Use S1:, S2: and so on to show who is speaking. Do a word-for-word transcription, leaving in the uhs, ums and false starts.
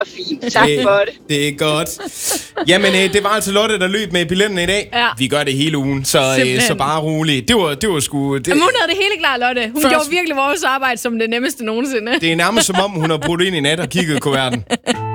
S1: Fint, tak
S2: det,
S1: for det.
S2: Det er godt. Jamen, øh, det var altså Lotte, der løb med billetterne i dag.
S3: Ja.
S2: Vi gør det hele ugen, så, øh, så bare roligt. Det var, det var sgu... Det,
S3: Jamen, hun havde det hele klar, Lotte. Hun
S2: Først-
S3: gjorde virkelig vores arbejde som det nemmeste nogensinde.
S2: det er nærmest som om, hun har brudt ind i nat og kigget i kuverten.